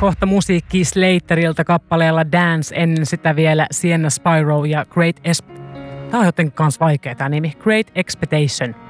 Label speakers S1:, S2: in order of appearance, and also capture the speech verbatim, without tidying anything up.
S1: kohta musiikki Slaterilta kappaleella Dance, ennen sitä vielä Sienna Spyro ja Great Es... Tää on jotenkin kans vaikea tää nimi. Great Expectation.